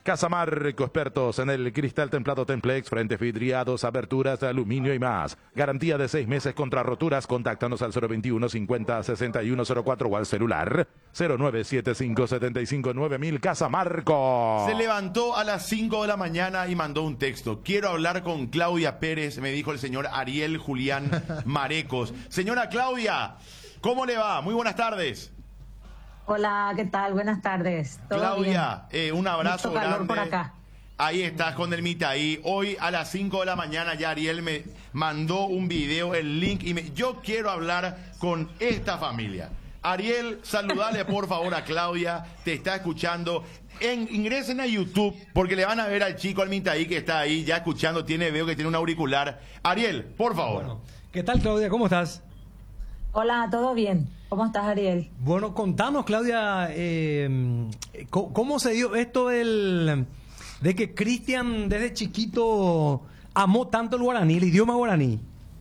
Casamarco, expertos en el cristal templado Templex, frentes vidriados, aberturas de aluminio y más. Garantía de 6 meses contra roturas. Contáctanos al 021 50 61 04 o al celular 0975 75 9000. Casamarco. Se levantó a las 5 de la mañana y mandó un texto. Quiero hablar con Claudia Pérez, me dijo el señor Ariel Julián Marecos. Señora Claudia, ¿cómo le va? Muy buenas tardes. Hola, ¿qué tal? Buenas tardes. Claudia, un abrazo mucho calor grande. por acá. Ahí estás con el Mitaí. Hoy a las 5 de la mañana ya Ariel me mandó un video, el link, y yo quiero hablar con esta familia. Ariel, saludale por favor a Claudia, te está escuchando. Ingresen a YouTube porque le van a ver al chico, al Mitaí, que está ahí ya escuchando, veo que tiene un auricular. Ariel, por favor. Bueno, ¿qué tal, Claudia? ¿Cómo estás? Hola, ¿todo bien? ¿Cómo estás, Ariel? Bueno, contanos, Claudia, ¿cómo se dio esto de que Cristian desde chiquito amó tanto el guaraní, el idioma guaraní?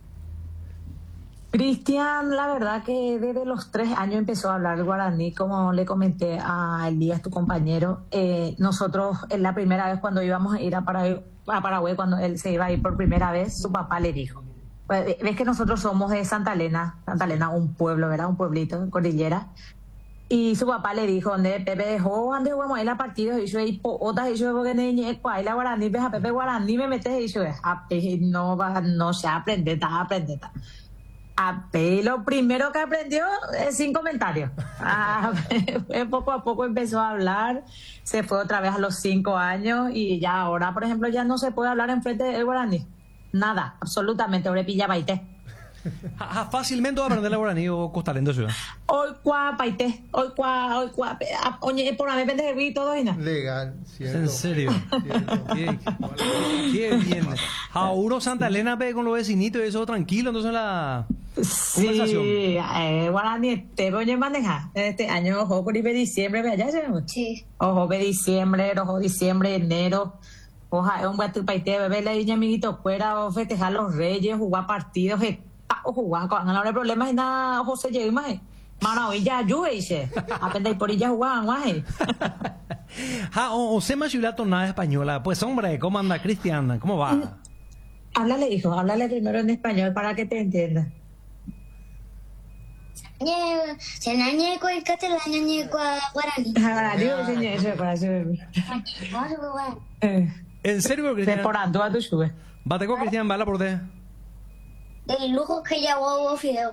Cristian, la verdad que desde los 3 años empezó a hablar el guaraní, como le comenté a Elías, tu compañero. Nosotros, en la primera vez cuando íbamos a ir a Paraguay, cuando él se iba a ir por primera vez, su papá le dijo, ves que nosotros somos de Santa Elena, un pueblo, ¿verdad? Un pueblito, cordillera. Y su papá le dijo, donde Pepe dejó, donde vamos a ir a partidos, y yo, y otras, y yo, porque ahí la guaraní, ves a Pepe guaraní, me metes, y yo, no se aprende, lo primero que aprendió es sin comentarios. Poco a poco empezó a hablar, se fue otra vez a los 5 años, y ya ahora, por ejemplo, ya no se puede hablar enfrente del guaraní. Nada, absolutamente, ahora pilla baité. Fácilmente va a aprender el guaraní o costalento ciudad. Hoy cuá, paité, hoy cuá, oye, por mí pendejo y todo y nada. Legal, cierto. ¿En serio? Qué bien. Jauro Santa Elena pe con los vecinitos y eso tranquilo, entonces la conversación. Sí, guaraní, te voy a manejar. Este año, ojo, por diciembre, ¿verdad? Sí. Ojo, diciembre, enero. Ojalá, un buen paité, bebé, le dije, amiguito, fuera, o festejar los reyes, jugar partidos, o jugar, cuando no hay problemas, y nada, ojo, se llega más. Mano, hoy ya ayude, dice. Aprende por ella jugar, más. O se me ayuda tonada española. Pues, hombre, ¿cómo anda, Cristian? ¿Cómo va? Háblale, hijo, háblale primero en español para que te entienda. Se nañe con el catalán, nañe con guaraní. Guaraní, señor, eso para hacer. ¿En serio, Cristian? Temporando a tu sube. Bate con Cristian, bala por te. El lujo que ya hubo fideo.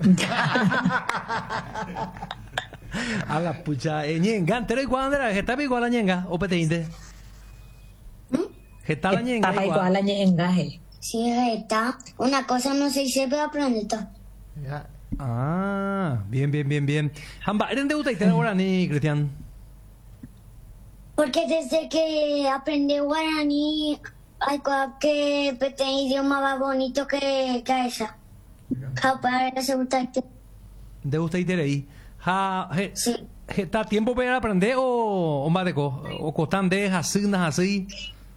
A la pucha, ñenga, ¿pero y cuándo era? ¿Está igual a la ñenga? ¿O peteinte? ¿Está la ñenga? Está igual a la ñenga, Sí, está. Una cosa no se dice, pero aprende todo. Ya. Ah, bien. Hamba, ¿eres de Utaitera guaraní, Cristian? Porque desde que aprendí guaraní, hay cosas que pete idioma más bonito que esa. Para se gusta. ¿De Utaitera ahí? Sí. ¿Está tiempo para aprender o más de co? ¿O costan de hacinas así?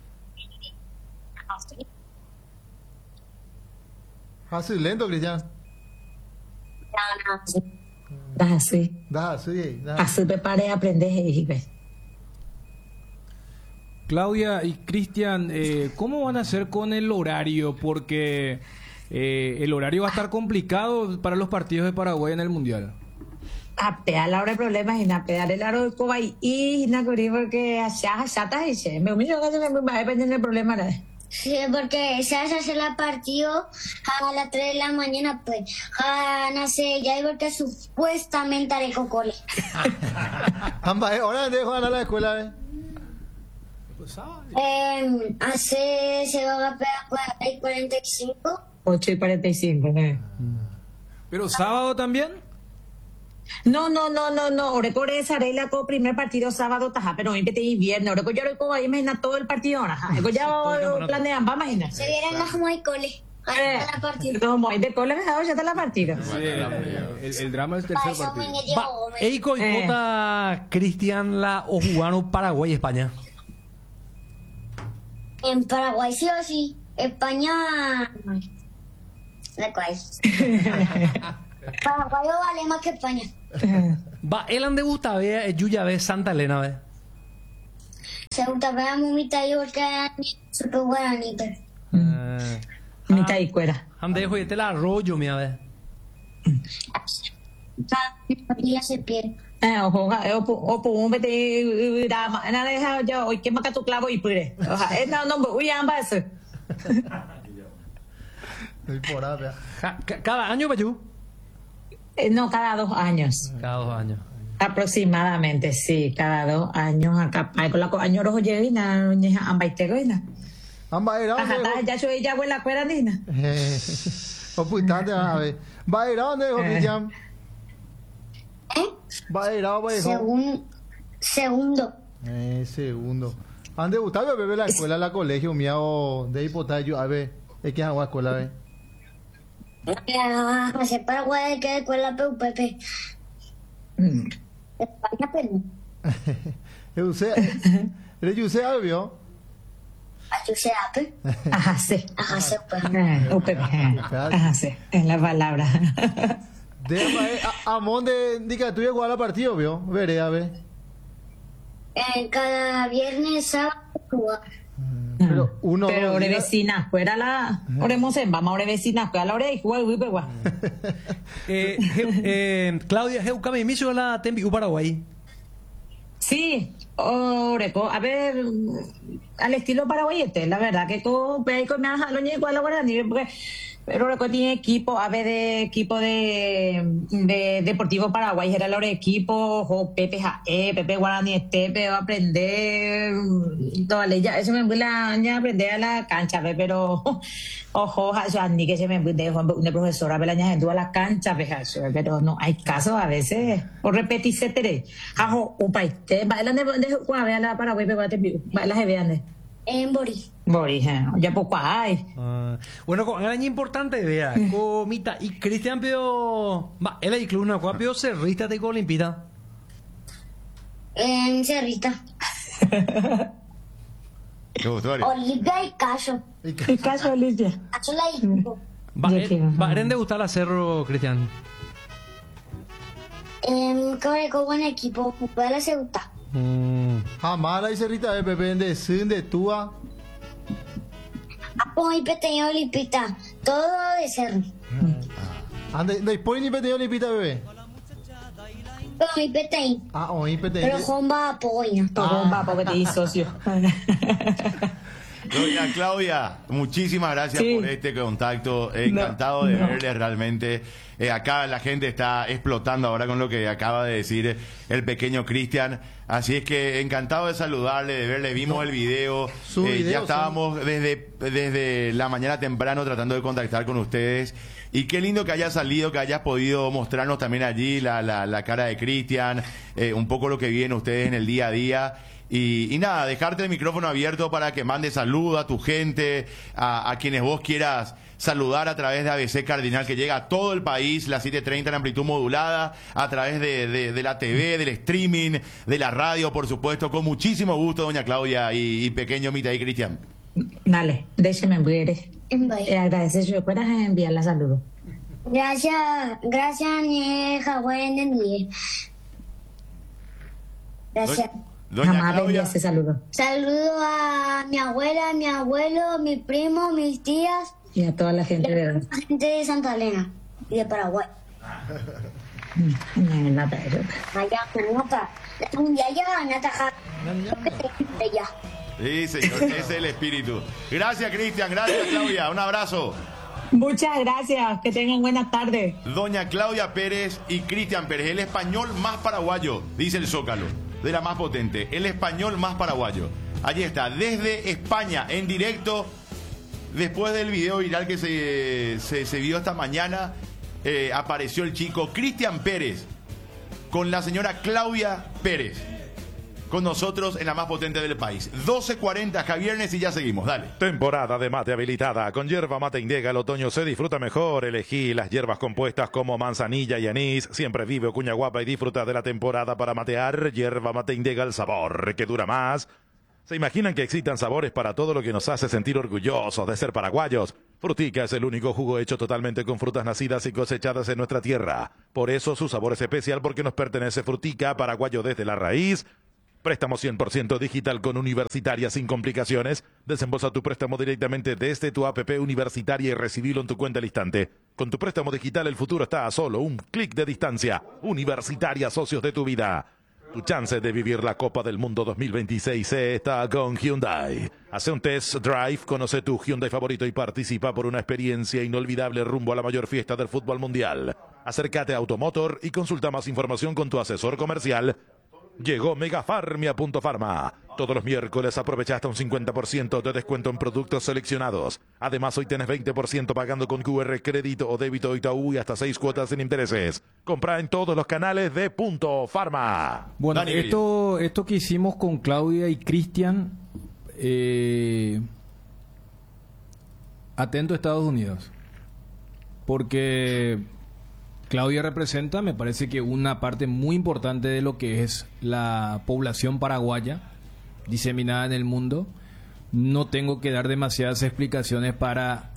Así lento, Cristian. Así. Da, así, da. Así prepare, aprendes y ves. Claudia y Cristian, ¿cómo van a hacer con el horario? Porque el horario va a estar complicado para los partidos de Paraguay en el Mundial. A pegar la hora de problemas y na pegar el aro de coba y na cubrir porque allá está y se me humillo que me va a depender del problema. Sí, porque se hace el partido a las 3 de la mañana, pues, nace ya porque supuestamente haré cocole. Amba, ahora dejo a la escuela, Se va a pegar 45. 8:45. ¿Pero sábado también? No. Ahora por esa regla con primer partido sábado, taja, pero hoy te viernes. Ahora ya lo ahí imagina todo el partido. Ahora ya planean, va a imaginar. Se vieron las muy cole. La partida. No, muy de cole, ya está la partida. Sí, el drama es el tercer partido. Eiko y Cota, Cristian, la o jugaron Paraguay y España. En Paraguay sí o sí. España. La cual. Paraguay vale más que España. Va, el ande gusta ver Yuya ve Santa Elena ve. Ceuta, pero mitad y porque super guaraní. Mitad y cuera. Ande, oye, te la arroyo, mira, ve. Cada día se pierde. Ojo, opo, un vete drama. Ana deja yo, hoy que maca tu clavo y pure. Oja, no, uy, ambas. Estoy por ahí, vea. Cada año, Bayú. No, cada 2 años. Cada 2 años. Aproximadamente, sí, cada 2 años. Acá, con la año rojo llevina, ambaitego, Bairado, ajá, ya soy ya buena cuera, nina. Oputante, a ver. Bairado, ¿dónde dijo Cristian? Bairado, Segundo. Segundo. Han de gustar bebé la escuela, la colegio, mío, de hipotayo, a ver, es que hago escuela, a ver. Hace Paraguay que escuela PUPP. España, pero. ¿Eres vio? Ayuse ape. Ajá, sí. Ajá, se pues. Ajá, sí, es la palabra. Déjame, Amón de que tú igual a partido, vio, veré, a ver. Cada viernes, sábado, jugar. Pero uno. Pero ore vecina, fuera la. Oremos en, vamos, ore vecina, fuera la ore y juega el guay. Claudia, Geucame, me hizo la Tembiú Paraguay. Sí, oreco, a ver, al estilo paraguayete, la verdad que todo, pues ahí con me lo igual la guaraní, pero oreco tiene equipo, a ver, de equipo de Deportivo Paraguay, era el equipo, o Pepe Jae, Pepe Guaraní Estepe, va a aprender, toda ley, ya, eso me voy a aprender a la cancha, pero, ojo, ni que se me dejo una profesora, pero la a la cancha, pero no, hay casos a veces, o repetirse tere, ajo, upaite, bailan de la Paraguay, pero bailan de vean En Boris. Boris, ya poco hay. Bueno, con el año importante, vea, comita, y Cristian pidió, él hay club, no, pidió cerrista de Olimpita. En Cerrita. ¿Qué gustó, Ariel? Olivia y Caso. El caso de Olivia. Caso la hijo. Va a de gustar la cerro, Cristian. Que buen equipo, puede la Ceuta. Jamás la hice Rita de Pepe de Sin de Tua. Muy pequeño Olipita. Todo de Cerro. Ande, no hay point ni peteño ni pita, bebé. Pero muy pequeño. Hoy peteño. Pero Jomba apoya. Todo va porque te hizo socio. Doña Claudia, muchísimas gracias Sí. por este contacto. Encantado de verle realmente. Acá la gente está explotando ahora con lo que acaba de decir el pequeño Cristian. Así es que encantado de saludarle, de verle. Vimos el video. Su video, ya estábamos desde la mañana temprano tratando de contactar con ustedes. Y qué lindo que haya salido, que hayas podido mostrarnos también allí la cara de Cristian, un poco lo que viven ustedes en el día a día. Y nada, dejarte el micrófono abierto para que mandes saludos a tu gente, a quienes vos quieras saludar a través de ABC Cardinal, que llega a todo el país, la 730 en amplitud modulada, a través de la TV, del streaming, de la radio, por supuesto. Con muchísimo gusto, doña Claudia y pequeño Mita y Cristian. Dale, déjeme enviar. Agradecer si puedas enviar la saludo. Gracias, Hawái de Miguel. Gracias. Doña Jamás Claudia, envié ese saludo. Saludo a mi abuela, mi abuelo, mi primo, mis tías, Y a toda la gente de la gente de Santa Elena y de Paraguay. Allá, nota. Ya, nata, ya. sí, señor, ese es el espíritu. Gracias, Cristian, gracias, Claudia, un abrazo. Muchas gracias, que tengan buenas tardes. Doña Claudia Pérez y Cristian Pérez, el español más paraguayo, dice el Zócalo, de la más potente, el español más paraguayo. Allí está, desde España, en directo, después del video viral que se vio esta mañana, apareció el chico Cristian Pérez con la señora Claudia Pérez, con nosotros en la más potente del país. 12:40, Javiernes, y ya seguimos, dale. Temporada de mate habilitada. Con yerba mate Indega el otoño se disfruta mejor. Elegí las hierbas compuestas como manzanilla y anís. Siempre vive Cuña Guapa y disfruta de la temporada para matear. Yerba mate Indega, el sabor que dura más. ¿Se imaginan que existan sabores para todo lo que nos hace sentir orgullosos de ser paraguayos? Frutica es el único jugo hecho totalmente con frutas nacidas y cosechadas en nuestra tierra. Por eso su sabor es especial, porque nos pertenece Frutica, paraguayo desde la raíz. Préstamo 100% digital con Universitaria sin complicaciones. Desembolsa tu préstamo directamente desde tu app Universitaria y recibilo en tu cuenta al instante. Con tu préstamo digital el futuro está a solo un clic de distancia. Universitaria, socios de tu vida. Tu chance de vivir la Copa del Mundo 2026 está con Hyundai. Hace un test drive, conoce tu Hyundai favorito y participa por una experiencia inolvidable rumbo a la mayor fiesta del fútbol mundial. Acércate a Automotor y consulta más información con tu asesor comercial. Llegó Megafarmia.Pharma. Todos los miércoles aprovecha hasta un 50% de descuento en productos seleccionados. Además, hoy tenés 20% pagando con QR, crédito o débito Itaú y hasta 6 cuotas sin intereses. Compra en todos los canales de Punto Pharma. Bueno, Dani, esto que hicimos con Claudia y Cristian, atento a Estados Unidos. Porque Claudia representa, me parece que una parte muy importante de lo que es la población paraguaya diseminada en el mundo. No tengo que dar demasiadas explicaciones para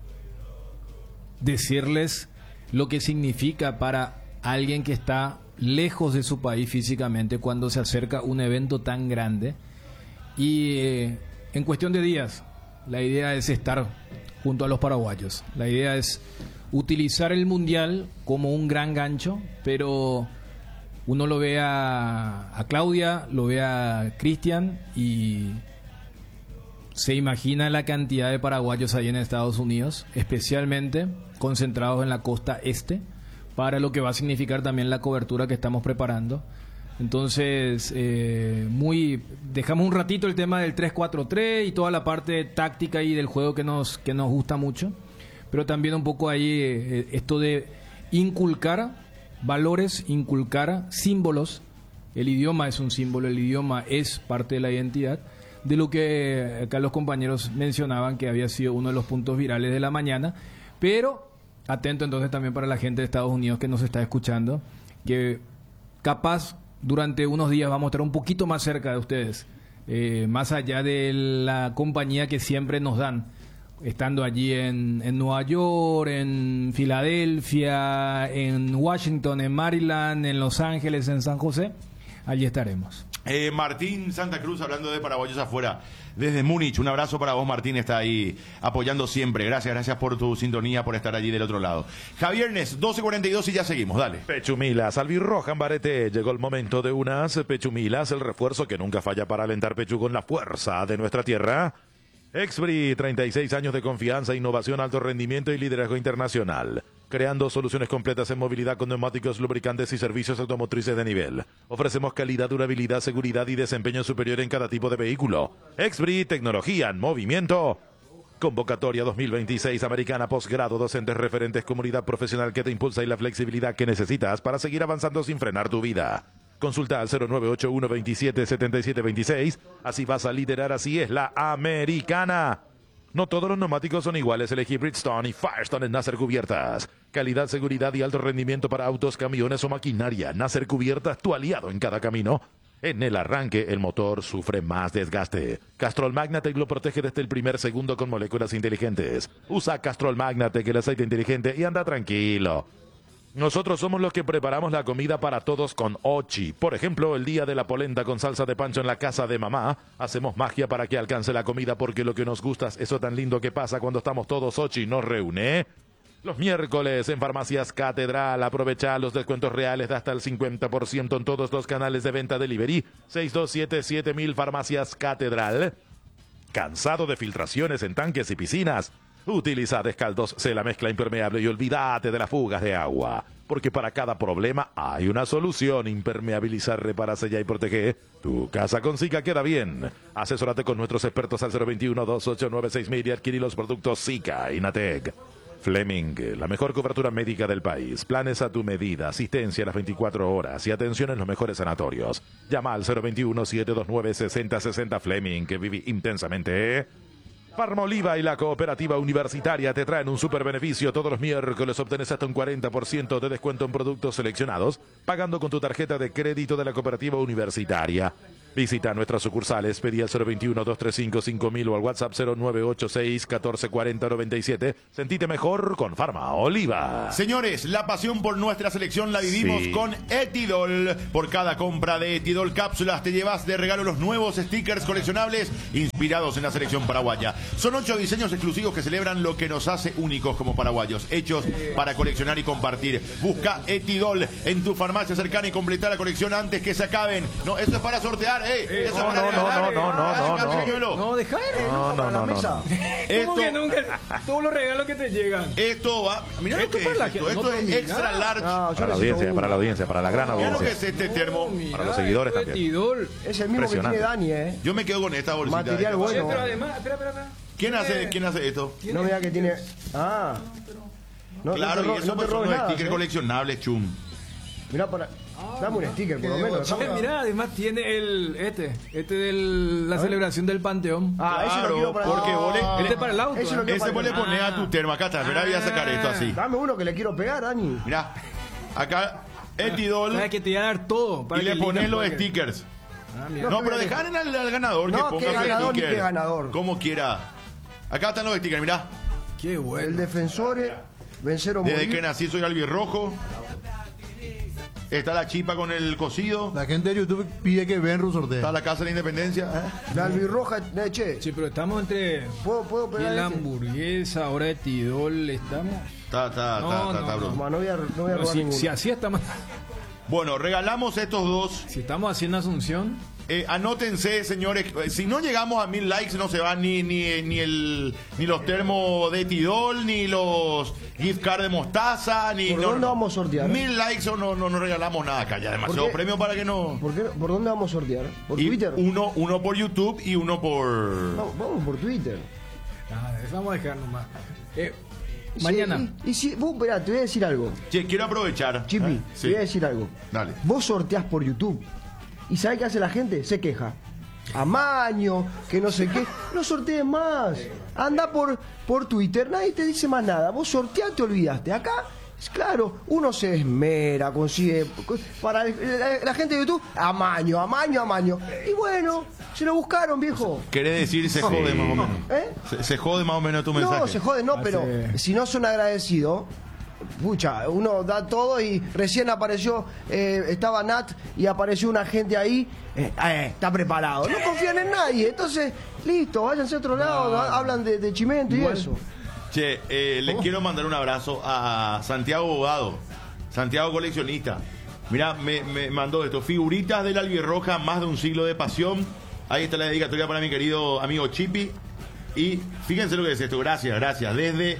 decirles lo que significa para alguien que está lejos de su país físicamente cuando se acerca un evento tan grande. Y en cuestión de días, la idea es estar junto a los paraguayos. La idea es utilizar el Mundial como un gran gancho, pero uno lo ve a Claudia, lo ve a Cristian y se imagina la cantidad de paraguayos ahí en Estados Unidos, especialmente concentrados en la costa este, para lo que va a significar también la cobertura que estamos preparando. Entonces, dejamos un ratito el tema del 3-4-3 y toda la parte táctica y del juego que nos gusta mucho, pero también un poco ahí esto de inculcar valores, inculcar símbolos. El idioma es un símbolo, el idioma es parte de la identidad, de lo que acá los compañeros mencionaban que había sido uno de los puntos virales de la mañana. Pero atento entonces también para la gente de Estados Unidos que nos está escuchando, que capaz durante unos días vamos a estar un poquito más cerca de ustedes, más allá de la compañía que siempre nos dan, estando allí en Nueva York, en Filadelfia, en Washington, en Maryland, en Los Ángeles, en San José. Allí estaremos. Martín Santa Cruz, hablando de paraguayos afuera, desde Múnich. Un abrazo para vos, Martín, está ahí apoyando siempre. Gracias por tu sintonía, por estar allí del otro lado. Javiernes, 12:42 y ya seguimos, dale. Pechumilas, albirroja en Barete. Llegó el momento de unas Pechumilas, el refuerzo que nunca falla para alentar Pechu con la fuerza de nuestra tierra. Exbri, 36 años de confianza, innovación, alto rendimiento y liderazgo internacional. Creando soluciones completas en movilidad con neumáticos, lubricantes y servicios automotrices de nivel. Ofrecemos calidad, durabilidad, seguridad y desempeño superior en cada tipo de vehículo. Exbri, tecnología en movimiento. Convocatoria 2026 Americana, posgrado, docentes referentes, comunidad profesional que te impulsa y la flexibilidad que necesitas para seguir avanzando sin frenar tu vida. Consulta al 0981 27 77 26. Así vas a liderar, así es la Americana. No todos los neumáticos son iguales. Elegí Bridgestone y Firestone en Nasser Cubiertas. Calidad, seguridad y alto rendimiento para autos, camiones o maquinaria. Nasser Cubiertas, tu aliado en cada camino. En el arranque, el motor sufre más desgaste. Castrol Magnatec lo protege desde el primer segundo con moléculas inteligentes. Usa Castrol Magnatec, el aceite inteligente, y anda tranquilo. Nosotros somos los que preparamos la comida para todos con Ochi. Por ejemplo, el día de la polenta con salsa de pancho en la casa de mamá, hacemos magia para que alcance la comida porque lo que nos gusta es eso tan lindo que pasa cuando estamos todos. Ochi nos reúne. Los miércoles en Farmacias Catedral, aprovecha los descuentos reales de hasta el 50% en todos los canales de venta delivery. 6277.000 Farmacias Catedral. ¿Cansado de filtraciones en tanques y piscinas? Utiliza Descaldos, sé la mezcla impermeable y olvídate de las fugas de agua. Porque para cada problema hay una solución. Impermeabilizar, repara, sella y protege. Tu casa con Sika queda bien. Asesórate con nuestros expertos al 021-2896.000 y adquirí los productos Sika y Natec. Fleming, la mejor cobertura médica del país. Planes a tu medida, asistencia a las 24 horas y atención en los mejores sanatorios. Llama al 021-729-6060 Fleming, que vive intensamente. Farmoliva y la Cooperativa Universitaria te traen un super beneficio. Todos los miércoles obtenés hasta un 40% de descuento en productos seleccionados, pagando con tu tarjeta de crédito de la Cooperativa Universitaria. Visita nuestras sucursales, pedí al 021-235-5000 o al WhatsApp 0986-1440-97. Sentite mejor con Farma Oliva. Señores, la pasión por nuestra selección la vivimos Sí. con Etidol. Por cada compra de Etidol cápsulas te llevas de regalo los nuevos stickers coleccionables inspirados en la selección paraguaya. Son 8 diseños exclusivos que celebran lo que nos hace únicos como paraguayos, hechos para coleccionar y compartir. Busca Etidol en tu farmacia cercana y completa la colección antes que se acaben. No, eso es para sortear, eso es para regalar. No, deja de No. ¿Cómo Esto, que nunca? Todos los regalos que te llegan. esto va, mira lo Esto que para es la esto. gente, Esto no es termina. extra large. Para la audiencia, para la gran Mira lo que audiencia. es este termo. Para los seguidores también. Etidol. Es el mismo que tiene Impresionante. Dani, Yo me quedo con esta bolsita. Material Oye, bueno. pero además, espera. ¿Quién hace esto? No vea que tiene. Ah. No, Claro, no y te, eso no te pues son robes los nada. stickers coleccionables, chum. Mirá para. Dame un sticker, por lo menos. Mira, además tiene este de la celebración del Panteón. Ah, ese lo Claro, quiero para porque vos le- Este para el auto. ese lo quiero Ese para vos le el- pones a tu termo. Acá está, verá, voy a sacar esto así. Dame uno que le quiero pegar, Dani. Mirá, acá Etidol ¿Sabes que te iba a dar todo? y le que pones elijas los cualquier- stickers. Ah, mira. No, pero dejar al ganador que No, ponga que su ganador ni sticker. que ganador. Como quiera. Acá están los stickers, mirá. Qué El bueno. defensor, vencer o Desde morir. que nací soy albirrojo. Está la chipa con el cocido. La gente de YouTube pide que Benru Está sortee. la casa de la independencia. La albirroja, che. Sí, pero estamos entre ¿Puedo y pegar la este? hamburguesa, ahora de Tidol, estamos. Está bro. Toma, no voy a Pero robar ninguno. si así estamos, Bueno, regalamos estos dos. si estamos haciendo Asunción, Anótense, señores. Si no llegamos a 1000 likes, no se van ni los termos de Tidol, ni los gift card de mostaza, ni. ¿Por dónde vamos a sortear? 1000 likes o no regalamos nada acá. Ya demasiado qué? premio para que no. ¿Por dónde vamos a sortear? ¿Por Y Twitter? uno por YouTube y uno por. Vamos por Twitter. vamos a dejar nomás. Mañana. Sí, y si, vos, esperá, te voy a decir algo. Che, quiero aprovechar. Chipi, Sí. te voy a decir algo. Dale. Vos sorteás por YouTube. ¿Y sabés qué hace la gente? Se queja. Amaño, que no sé qué. No sortees más. Anda por Twitter, nadie te dice más nada. Vos sorteás, te olvidaste. Acá, es claro, uno se esmera, consigue. Para la gente de YouTube, amaño. Y bueno, se lo buscaron, viejo. ¿Querés decir se jode más o menos? ¿Eh? Se jode más o menos tu mensaje. No, se jode, no, pero si no son agradecidos, pucha, uno da todo y recién apareció, estaba Nat y apareció una gente ahí, está preparado. No confían en nadie, entonces, listo, váyanse a otro lado, hablan de Chimento y eso. Che, le quiero mandar un abrazo a Santiago Bogado, Santiago coleccionista. Mirá, me mandó esto, figuritas de la albirroja, más de un siglo de pasión. Ahí está la dedicatoria para mi querido amigo Chipi. Y fíjense lo que es esto, gracias. Desde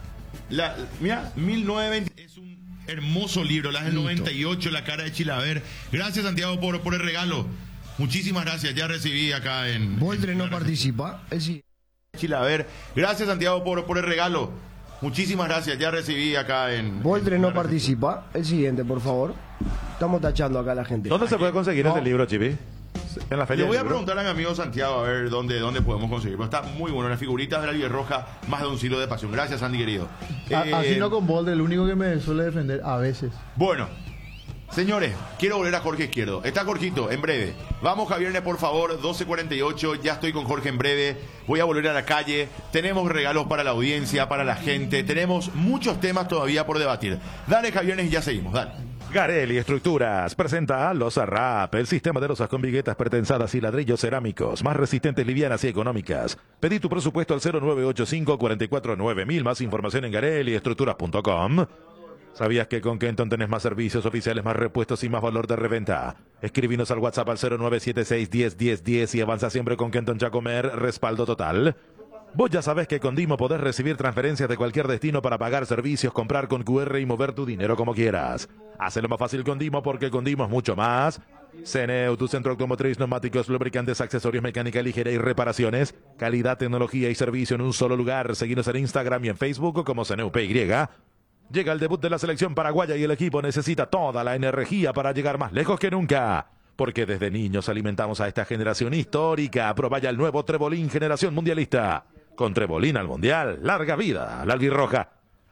mira, 1920, es un hermoso libro, la del 98, la cara de Chilaver. Gracias, Santiago, por el regalo. Muchísimas gracias, ya recibí acá en... Boldre no participa, sí. Chilaver. Gracias, Santiago, por el regalo. Muchísimas gracias, ya recibí acá en... Boldre no participa, el siguiente, por favor. Estamos tachando acá a la gente. ¿Dónde se puede conseguir ese libro, Chipi? En la feria. Le voy a del libro. preguntar a mi amigo Santiago a ver dónde podemos conseguirlo. Está muy bueno, las figuritas de la albirroja, más de un siglo de pasión. Gracias, Andy, querido. Así no con Boulder, el único que me suele defender a veces. Bueno, señores, quiero volver a Jorge Izquierdo. Está Jorgito, en breve. Vamos, Javiernes, por favor, 12:48. Ya estoy con Jorge en breve. Voy a volver a la calle. Tenemos regalos para la audiencia, para la gente. Tenemos muchos temas todavía por debatir. Dale, Javiernes, y ya seguimos. Dale. Garelli Estructuras presenta los RAP, el sistema de losas con viguetas pretensadas y ladrillos cerámicos, más resistentes, livianas y económicas. Pedí tu presupuesto al 0985-449000. Más información en garelliestructuras.com. ¿Sabías que con Kenton tenés más servicios oficiales, más repuestos y más valor de reventa? Escribinos al WhatsApp al 0976-101010 y avanza siempre con Kenton Chacomer, respaldo total. Vos ya sabés que con Dimo podés recibir transferencias de cualquier destino para pagar servicios, comprar con QR y mover tu dinero como quieras. Hacelo más fácil con Dimo, porque con Dimo es mucho más. CNEU, tu centro automotriz, neumáticos, lubricantes, accesorios, mecánica ligera y reparaciones. Calidad, tecnología y servicio en un solo lugar. Seguinos en Instagram y en Facebook como CNEUPY. Llega el debut de la selección paraguaya y el equipo necesita toda la energía para llegar más lejos que nunca. Porque desde niños alimentamos a esta generación histórica. Probá ya el nuevo Trebolín Generación Mundialista. Con Trebolín al Mundial, larga vida la albirroja.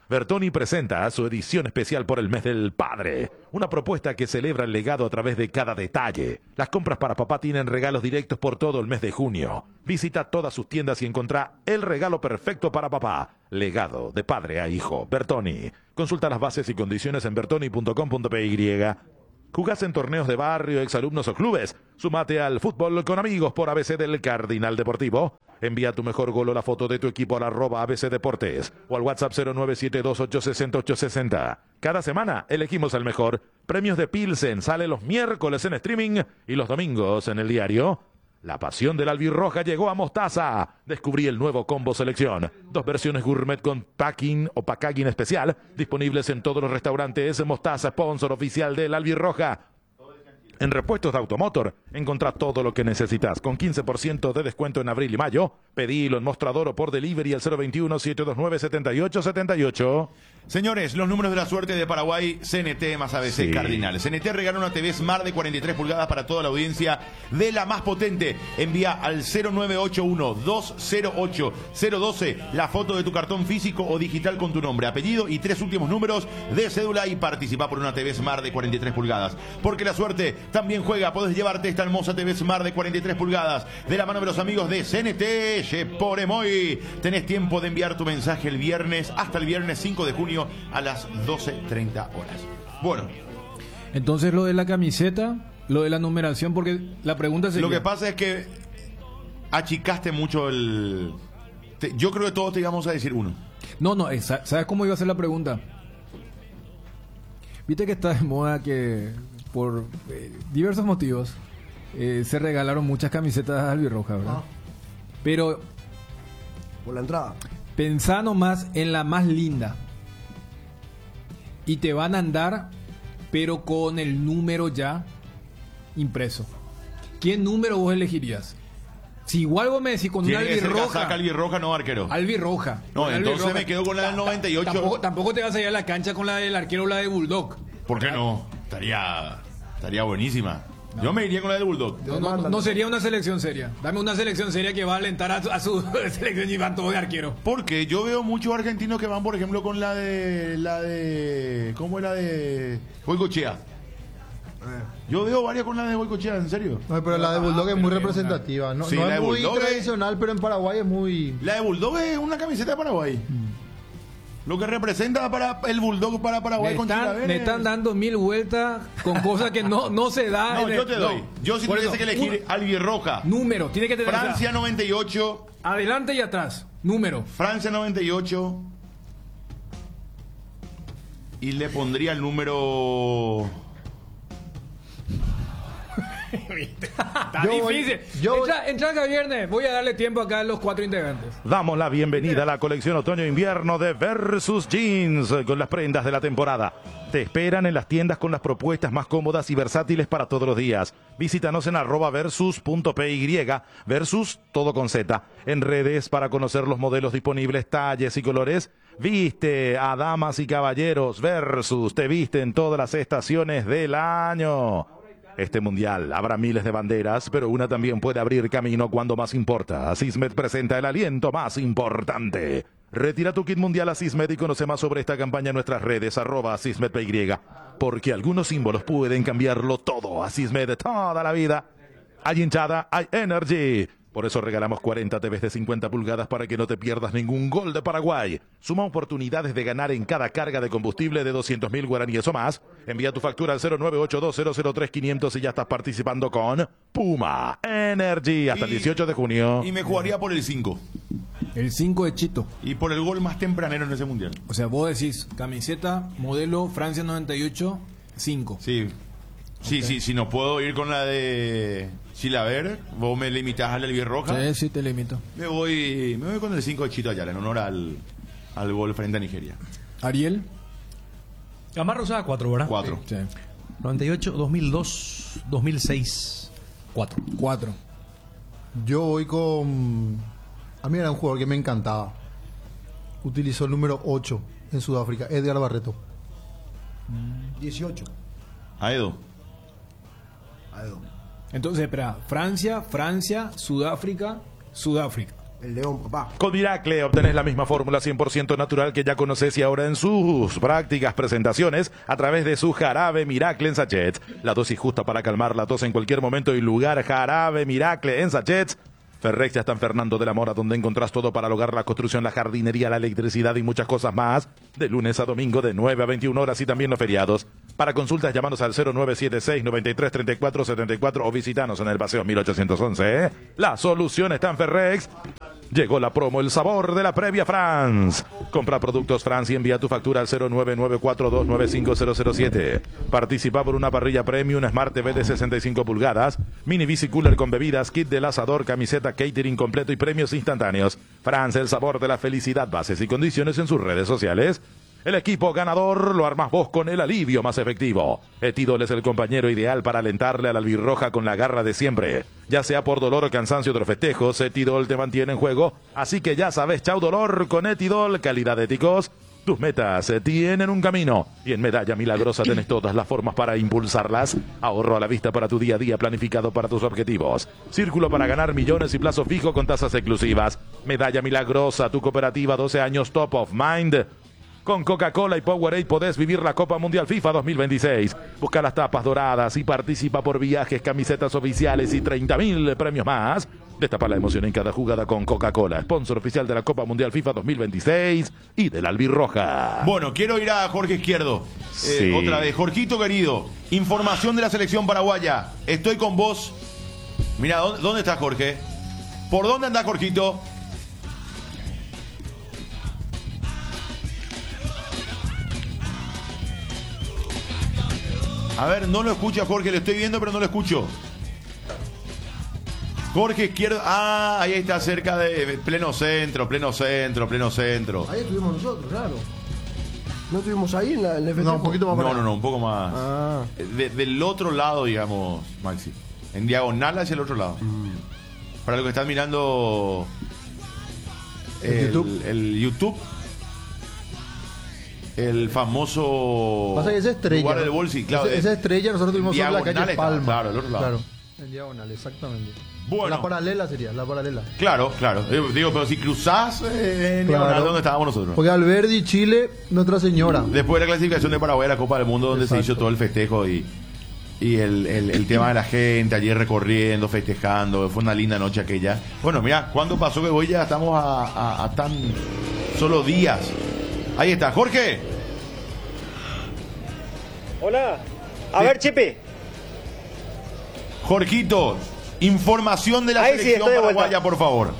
Bertoni presenta su edición especial por el mes del padre. Una propuesta que celebra el legado a través de cada detalle. Las compras para papá tienen regalos directos por todo el mes de junio. Visita todas sus tiendas y encontrá el regalo perfecto para papá. Legado de padre a hijo. Bertoni. Consulta las bases y condiciones en bertoni.com.py. ¿Jugás en torneos de barrio, exalumnos o clubes? Sumate al fútbol con amigos por ABC del Cardinal Deportivo. Envía tu mejor gol o la foto de tu equipo al @ABC Deportes o al WhatsApp 0972860 Cada semana elegimos al mejor. Premios de Pilsen sale los miércoles en streaming y los domingos en el diario. La pasión del albirroja llegó a Mostaza. Descubrí el nuevo combo selección. 2 versiones gourmet con packing o packaging especial disponibles en todos los restaurantes. Mostaza, sponsor oficial del albirroja. En Repuestos de Automotor, encontrá todo lo que necesitas con 15% de descuento en abril y mayo. Pedilo en mostrador o por delivery al 021-729-7878. Señores, los números de la suerte de Paraguay, CNT más ABC Sí. Cardinal. CNT regala una TV Smart de 43 pulgadas para toda la audiencia de la más potente. Envía al 0981-208-012 la foto de tu cartón físico o digital con tu nombre, apellido y 3 últimos números de cédula y participa por una TV Smart de 43 pulgadas. Porque la suerte también juega. Podés llevarte esta hermosa TV Smart de 43 pulgadas de la mano de los amigos de CNT. Sheporemoy. Tenés tiempo de enviar tu mensaje el viernes hasta el viernes 5 de junio a las 12:30 horas. Bueno, Entonces lo de la camiseta, lo de la numeración, porque la pregunta sería... lo que pasa es que achicaste mucho el... yo creo que todos te íbamos a decir uno. No, ¿sabes cómo iba a ser la pregunta? Viste que está de moda que por diversos motivos se regalaron muchas camisetas albirrojas, ¿verdad? Pero Por la entrada. pensá nomás en la más linda. Y te van a andar, pero con el número ya impreso. ¿Qué número vos elegirías? Si igual vos me decís con una Tiene que ser albirroja. casaca albirroja, no arquero. Albirroja. No, Con entonces albirroja. me quedo con la del 98. Tampoco te vas a ir a la cancha con la del arquero o la de Bulldog. ¿Por qué no? Estaría buenísima. Yo me iría con la del Bulldog. No sería una selección seria. Dame una selección seria que va a alentar a su selección y van todos de arquero. Porque yo veo muchos argentinos que van, por ejemplo, con la de ¿cómo es la de Goicoechea? Yo veo varias con la de Goicoechea, ¿en serio? No, pero la de Bulldog es muy representativa. No, Sí, no la es de muy Bulldog tradicional, pero en Paraguay es muy... La de Bulldog es una camiseta de Paraguay. Lo que representa para el Bulldog para Paraguay con Me están dando 1000 vueltas con cosas que no se da. No, en yo el- te doy. no. Yo si Por tuviese eso, que elegir albirroja. número, tiene que tener Francia 98. adelante y atrás. Número. Francia 98. Y le pondría el número... Está Yo voy- difícil. yo voy- Entra acá viernes. Voy a darle tiempo acá a los 4 integrantes. Damos la bienvenida a la colección otoño-invierno de Versus Jeans con las prendas de la temporada. Te esperan en las tiendas con las propuestas más cómodas y versátiles para todos los días. Visítanos en @versus.py, Versus todo con Z, en redes para conocer los modelos disponibles, talles y colores. Viste a damas y caballeros, Versus te viste en todas las estaciones del año. Este mundial habrá miles de banderas, pero una también puede abrir camino cuando más importa. Sismet presenta el aliento más importante. Retira tu kit mundial a Sismet y conoce más sobre esta campaña en nuestras redes, @SismetPY. Porque algunos símbolos pueden cambiarlo todo. A Sismet de toda la vida. Hay hinchada, hay energy. Por eso regalamos 40 TVs de 50 pulgadas para que no te pierdas ningún gol de Paraguay. Suma oportunidades de ganar en cada carga de combustible de 200.000 guaraníes o más. Envía tu factura al 0982003500 y ya estás participando con Puma Energy hasta el 18 de junio. Y me jugaría por el 5. El 5 de Chito. Y por el gol más tempranero en ese mundial. O sea, vos decís camiseta, modelo Francia 98, 5. Sí. Sí, sí, si no puedo ir con la de Chilaver, vos me limitás a la albirroja. Sí, te limito. Me voy con el 5 de Chito Ayala, en honor al gol frente a Nigeria. Ariel. La más rosada 4, ¿verdad? 4. Sí. 98, 2002, 2006, 4. 4. Yo voy con... A mí era un jugador que me encantaba. Utilizó el número 8 en Sudáfrica, Edgar Barreto. 18. Aedo. Entonces, espera. Francia, Sudáfrica. El león, papá. Con Miracle obtenés la misma fórmula 100% natural que ya conoces y ahora en sus prácticas presentaciones a través de su jarabe Miracle en sachets. La dosis justa para calmar la tos en cualquier momento y lugar. Jarabe Miracle en sachets. Ferrex ya está en Fernando de la Mora, donde encontrás todo para el hogar, la construcción, la jardinería, la electricidad y muchas cosas más. De lunes a domingo de 9 a 21 horas y también los feriados. Para consultas, llámanos al 0976-933474 o visitanos en el Paseo 1811. La solución está en Ferrex. Llegó la promo, el sabor de la previa France. Compra productos France y envía tu factura al 0994295007. Participa por una parrilla premium Smart TV de 65 pulgadas, mini bici cooler con bebidas, kit del asador, camiseta, catering completo y premios instantáneos. France, el sabor de la felicidad. Bases y condiciones en sus redes sociales. El equipo ganador lo armas vos con el alivio más efectivo. Etidol es el compañero ideal para alentarle a la albirroja con la garra de siempre. Ya sea por dolor o cansancio de los festejos, Etidol te mantiene en juego. Así que ya sabes, chau dolor con Etidol, calidad de ticos. Tus metas tienen un camino y en Medalla Milagrosa tenés todas las formas para impulsarlas. Ahorro a la vista para tu día a día planificado para tus objetivos. Círculo para ganar millones y plazo fijo con tasas exclusivas. Medalla Milagrosa, tu cooperativa 12 años top of mind. Con Coca-Cola y Powerade podés vivir la Copa Mundial FIFA 2026. Busca las tapas doradas y participa por viajes, camisetas oficiales y 30.000 premios más. Destapa la emoción en cada jugada con Coca-Cola, sponsor oficial de la Copa Mundial FIFA 2026 y del albirroja. Bueno, quiero ir a Jorge Izquierdo. Sí. Otra vez. Jorgito querido, información de la selección paraguaya. Estoy con vos. Mira, ¿dónde estás, Jorge? ¿Por dónde andás, Jorgito? A ver, no lo escucho a Jorge, lo estoy viendo, pero no lo escucho. Jorge Izquierdo. Ah, ahí está cerca de pleno centro. Ahí estuvimos nosotros, claro. ¿No estuvimos ahí en el festejo? No, un poquito más para allá. No, un poco más. Ah. Del otro lado, digamos, Maxi. En diagonal hacia el otro lado. Para los que están mirando el YouTube. El famoso Pasa que esa estrella. lugar del Bolsi, claro. Esa estrella nosotros tuvimos sobre la diagonal calle está, Palma. claro, el otro lado. Claro, en diagonal, exactamente. Bueno. La paralela sería, la paralela. Claro. Digo, pero si cruzás en diagonal, ¿dónde estábamos nosotros? Porque Alberdi, Chile, Nuestra Señora. Después de la clasificación de Paraguay a la Copa del Mundo, donde Exacto. se hizo todo el festejo y el tema de la gente ayer recorriendo, festejando, fue una linda noche aquella. Bueno, mira, ¿cuándo pasó que hoy ya estamos a tan solo días? Ahí está, Jorge. Hola. A ver, Chipi. Jorgito, información de la Ahí sí, selección estoy de paraguaya, vuelta. por favor.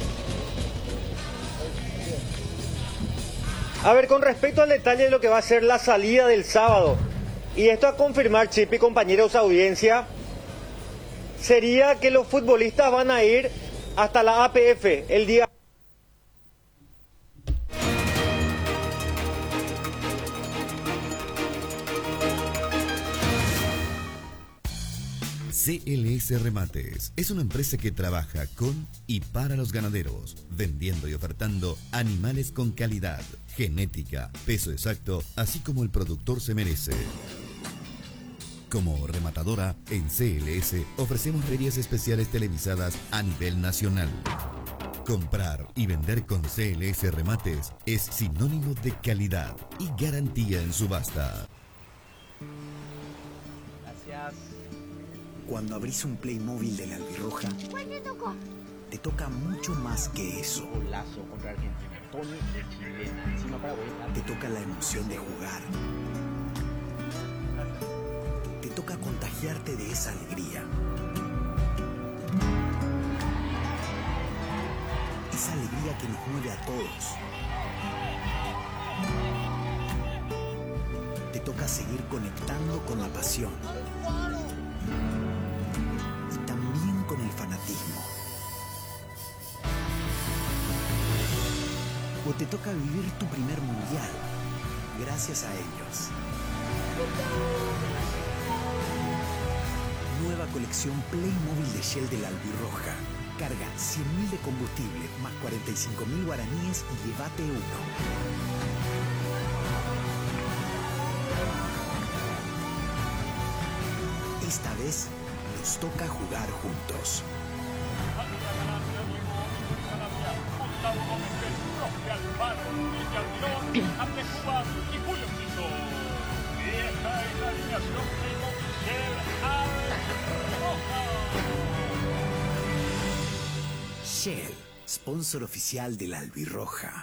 A ver, con respecto al detalle de lo que va a ser la salida del sábado, y esto a confirmar, Chipi, compañeros audiencia, sería que los futbolistas van a ir hasta la APF el día... CLS Remates es una empresa que trabaja con y para los ganaderos, vendiendo y ofertando animales con calidad, genética, peso exacto, así como el productor se merece. Como rematadora, en CLS ofrecemos ferias especiales televisadas a nivel nacional. Comprar y vender con CLS Remates es sinónimo de calidad y garantía en subasta. Cuando abrís un Playmobil de la Albirroja, ¿Cuál te tocó? te toca mucho más que eso. Golazo contra Argentina. Tony de chilena. Encima Paraguay. Te toca la emoción de jugar. Te toca contagiarte de esa alegría. Esa alegría que nos mueve a todos. Te toca seguir conectando con la pasión. Y también con el fanatismo. O te toca vivir tu primer mundial, gracias a ellos. Nueva colección Playmobil de Shell de la Albirroja. Carga 100.000 de combustible más 45.000 guaraníes y llévate uno. Esta vez nos toca jugar juntos. Alfaro, Villandrón, Amlecúa y Julio Quito. Y esta es la alineación de Monticello Albirroja. Shell, sponsor oficial del Albirroja.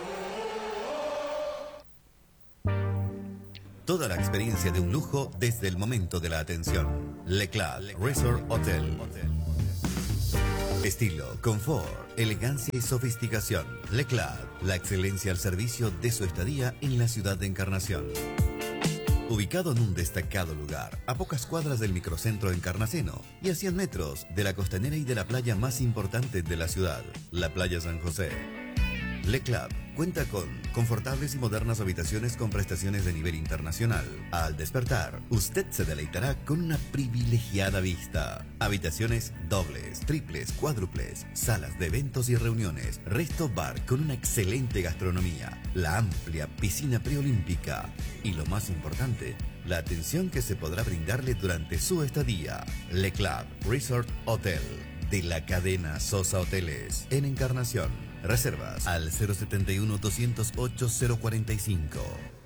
Toda la experiencia de un lujo desde el momento de la atención. Le Club Resort Hotel. Estilo, confort, elegancia y sofisticación. Le Club, la excelencia al servicio de su estadía en la ciudad de Encarnación. Ubicado en un destacado lugar, a pocas cuadras del microcentro encarnaceno y a 100 metros de la costanera y de la playa más importante de la ciudad, la Playa San José. Le Club cuenta con confortables y modernas habitaciones con prestaciones de nivel internacional. Al despertar, usted se deleitará con una privilegiada vista. Habitaciones dobles, triples, cuádruples, salas de eventos y reuniones, resto bar con una excelente gastronomía, la amplia piscina preolímpica y lo más importante, la atención que se podrá brindarle durante su estadía. Le Club Resort Hotel de la cadena Sosa Hoteles en Encarnación. Reservas al 071-208-045.